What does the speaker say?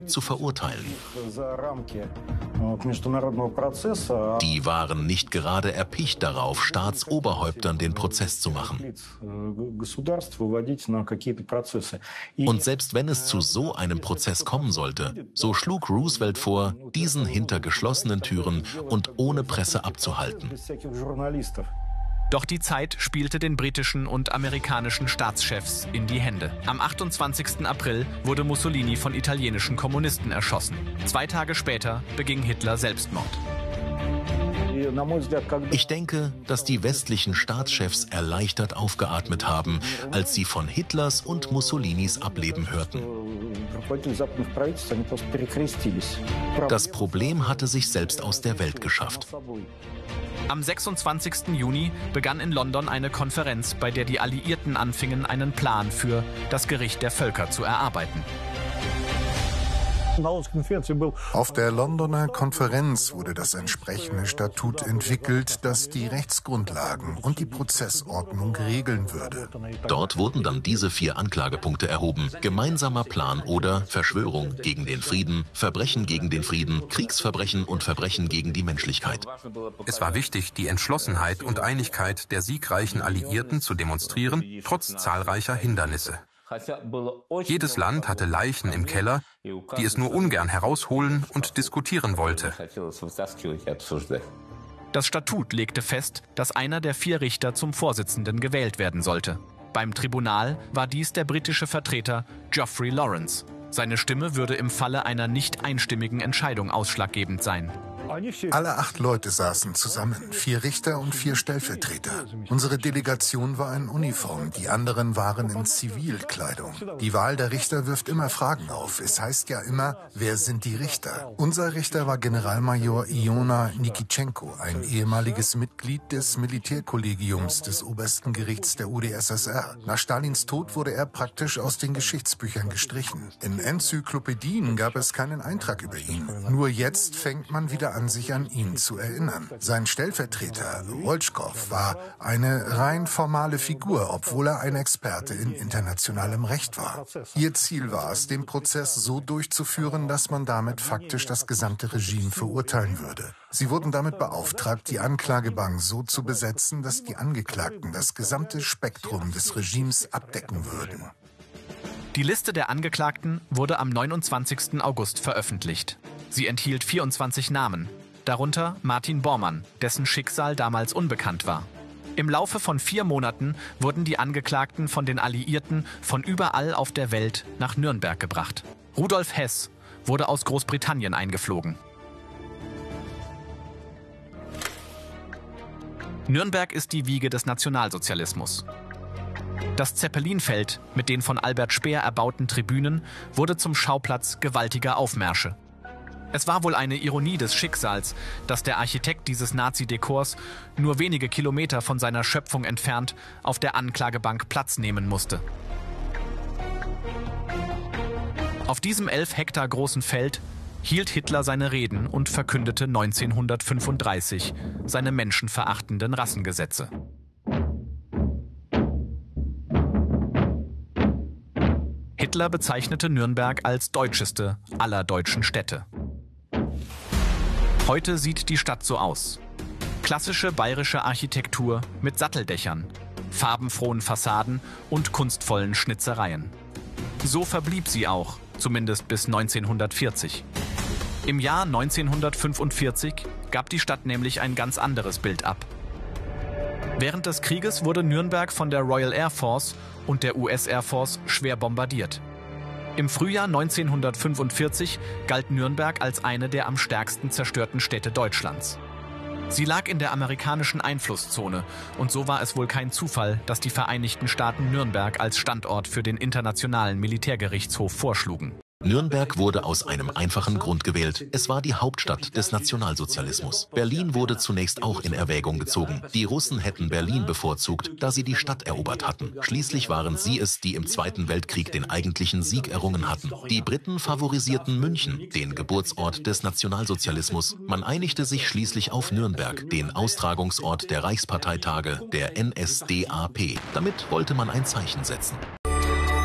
zu verurteilen. Die waren nicht gerade erpicht darauf, Staatsoberhäuptern den Prozess zu machen. Und selbst wenn es zu so einem Prozess kommen sollte, so schlug Roosevelt vor, diesen hinter geschlossenen Türen und ohne Presse abzuhalten. Doch die Zeit spielte den britischen und amerikanischen Staatschefs in die Hände. Am 28. April wurde Mussolini von italienischen Kommunisten erschossen. 2 Tage später beging Hitler Selbstmord. Ich denke, dass die westlichen Staatschefs erleichtert aufgeatmet haben, als sie von Hitlers und Mussolinis Ableben hörten. Das Problem hatte sich selbst aus der Welt geschafft. Am 26. Juni begann in London eine Konferenz, bei der die Alliierten anfingen, einen Plan für das Gericht der Völker zu erarbeiten. Auf der Londoner Konferenz wurde das entsprechende Statut entwickelt, das die Rechtsgrundlagen und die Prozessordnung regeln würde. Dort wurden dann diese 4 Anklagepunkte erhoben: gemeinsamer Plan oder Verschwörung gegen den Frieden, Verbrechen gegen den Frieden, Kriegsverbrechen und Verbrechen gegen die Menschlichkeit. Es war wichtig, die Entschlossenheit und Einigkeit der siegreichen Alliierten zu demonstrieren, trotz zahlreicher Hindernisse. Jedes Land hatte Leichen im Keller, die es nur ungern herausholen und diskutieren wollte. Das Statut legte fest, dass einer der 4 Richter zum Vorsitzenden gewählt werden sollte. Beim Tribunal war dies der britische Vertreter Geoffrey Lawrence. Seine Stimme würde im Falle einer nicht einstimmigen Entscheidung ausschlaggebend sein. Alle 8 Leute saßen zusammen, 4 Richter und 4 Stellvertreter. Unsere Delegation war in Uniform, die anderen waren in Zivilkleidung. Die Wahl der Richter wirft immer Fragen auf. Es heißt ja immer, wer sind die Richter? Unser Richter war Generalmajor Iona Nikitschenko, ein ehemaliges Mitglied des Militärkollegiums des obersten Gerichts der UdSSR. Nach Stalins Tod wurde er praktisch aus den Geschichtsbüchern gestrichen. In Enzyklopädien gab es keinen Eintrag über ihn. Nur jetzt fängt man wieder an, sich an ihn zu erinnern. Sein Stellvertreter, Rolschkow, war eine rein formale Figur, obwohl er ein Experte in internationalem Recht war. Ihr Ziel war es, den Prozess so durchzuführen, dass man damit faktisch das gesamte Regime verurteilen würde. Sie wurden damit beauftragt, die Anklagebank so zu besetzen, dass die Angeklagten das gesamte Spektrum des Regimes abdecken würden. Die Liste der Angeklagten wurde am 29. August veröffentlicht. Sie enthielt 24 Namen, darunter Martin Bormann, dessen Schicksal damals unbekannt war. Im Laufe von 4 Monaten wurden die Angeklagten von den Alliierten von überall auf der Welt nach Nürnberg gebracht. Rudolf Hess wurde aus Großbritannien eingeflogen. Nürnberg ist die Wiege des Nationalsozialismus. Das Zeppelinfeld mit den von Albert Speer erbauten Tribünen wurde zum Schauplatz gewaltiger Aufmärsche. Es war wohl eine Ironie des Schicksals, dass der Architekt dieses Nazi-Dekors nur wenige Kilometer von seiner Schöpfung entfernt auf der Anklagebank Platz nehmen musste. Auf diesem 11 Hektar großen Feld hielt Hitler seine Reden und verkündete 1935 seine menschenverachtenden Rassengesetze. Hitler bezeichnete Nürnberg als deutscheste aller deutschen Städte. Heute sieht die Stadt so aus. Klassische bayerische Architektur mit Satteldächern, farbenfrohen Fassaden und kunstvollen Schnitzereien. So verblieb sie auch, zumindest bis 1940. Im Jahr 1945 gab die Stadt nämlich ein ganz anderes Bild ab. Während des Krieges wurde Nürnberg von der Royal Air Force und der US Air Force schwer bombardiert. Im Frühjahr 1945 galt Nürnberg als eine der am stärksten zerstörten Städte Deutschlands. Sie lag in der amerikanischen Einflusszone und so war es wohl kein Zufall, dass die Vereinigten Staaten Nürnberg als Standort für den Internationalen Militärgerichtshof vorschlugen. Nürnberg wurde aus einem einfachen Grund gewählt. Es war die Hauptstadt des Nationalsozialismus. Berlin wurde zunächst auch in Erwägung gezogen. Die Russen hätten Berlin bevorzugt, da sie die Stadt erobert hatten. Schließlich waren sie es, die im Zweiten Weltkrieg den eigentlichen Sieg errungen hatten. Die Briten favorisierten München, den Geburtsort des Nationalsozialismus. Man einigte sich schließlich auf Nürnberg, den Austragungsort der Reichsparteitage, der NSDAP. Damit wollte man ein Zeichen setzen.